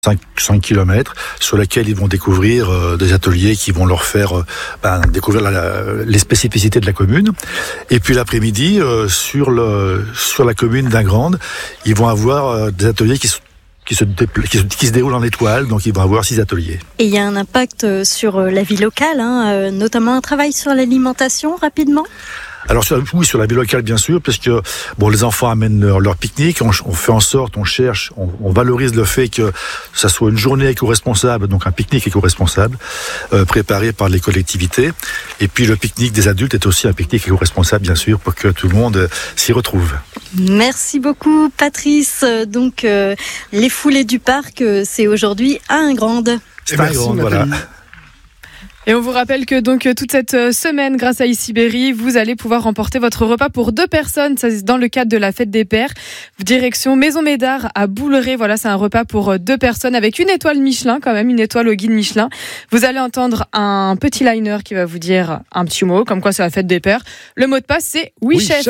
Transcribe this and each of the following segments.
5 kilomètres, sur lesquels ils vont découvrir des ateliers qui vont leur faire découvrir les spécificités de la commune. Et puis l'après-midi, sur la commune d'Ingrande, ils vont avoir des ateliers qui se déroulent en étoile, donc ils vont avoir 6 ateliers. Et il y a un impact sur la vie locale, notamment un travail sur l'alimentation, rapidement ? Alors sur la vie locale bien sûr, parce que les enfants amènent leur pique-nique, on fait en sorte, on valorise le fait que ça soit une journée éco-responsable, donc un pique-nique éco-responsable, préparé par les collectivités. Et puis le pique-nique des adultes est aussi un pique-nique éco-responsable bien sûr, pour que tout le monde s'y retrouve. Merci beaucoup Patrice. Donc les foulées du parc, c'est aujourd'hui à Ingrande. C'est à Ingrande, voilà. Et on vous rappelle que donc toute cette semaine, grâce à Iciberry, vous allez pouvoir remporter votre repas pour 2 personnes. Ça, c'est dans le cadre de la fête des pères. Direction Maison Médard à Bouleret. Voilà, c'est un repas pour 2 personnes avec une étoile Michelin, quand même, une étoile au guide Michelin. Vous allez entendre un petit liner qui va vous dire un petit mot, comme quoi c'est la fête des pères. Le mot de passe, c'est oui, chef.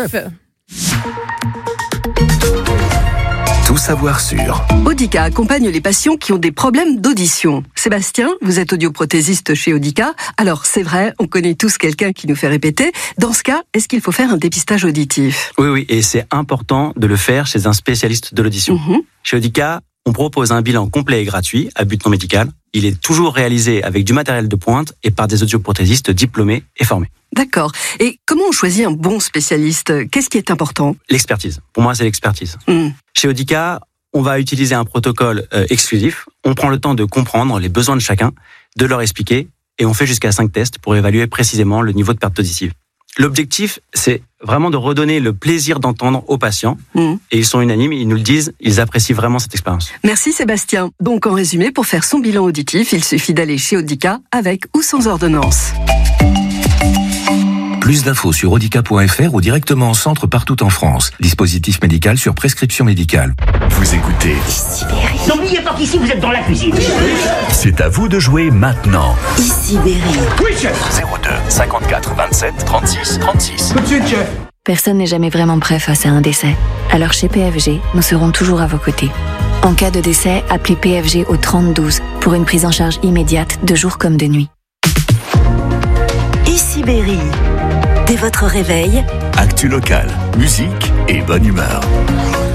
Tout savoir sur. Audica accompagne les patients qui ont des problèmes d'audition. Sébastien, vous êtes audioprothésiste chez Audica. Alors, c'est vrai, on connaît tous quelqu'un qui nous fait répéter. Dans ce cas, est-ce qu'il faut faire un dépistage auditif ? Oui, et c'est important de le faire chez un spécialiste de l'audition. Chez Audica, on propose un bilan complet et gratuit, à but non médical. Il est toujours réalisé avec du matériel de pointe et par des audioprothésistes diplômés et formés. D'accord. Et comment on choisit un bon spécialiste ? Qu'est-ce qui est important ? L'expertise. Pour moi, c'est l'expertise. Chez Audica, on va utiliser un protocole exclusif. On prend le temps de comprendre les besoins de chacun, de leur expliquer, et on fait jusqu'à 5 tests pour évaluer précisément le niveau de perte auditive. L'objectif, c'est vraiment de redonner le plaisir d'entendre aux patients. Et ils sont unanimes, ils nous le disent, ils apprécient vraiment cette expérience. Merci Sébastien. Donc en résumé, pour faire son bilan auditif, il suffit d'aller chez Audica avec ou sans ordonnance. Plus d'infos sur audica.fr ou directement en centre partout en France. Dispositif médical sur prescription médicale. Vous écoutez Iciberry. N'oubliez pas qu'ici vous êtes dans la cuisine. C'est à vous de jouer maintenant. Iciberry. Oui, chef. 02 54 27 36 36. Tout de suite, chef. Personne n'est jamais vraiment prêt face à un décès. Alors chez PFG, nous serons toujours à vos côtés. En cas de décès, appelez PFG au 3012 pour une prise en charge immédiate de jour comme de nuit. Iciberry. Dès votre réveil, actu local, musique et bonne humeur.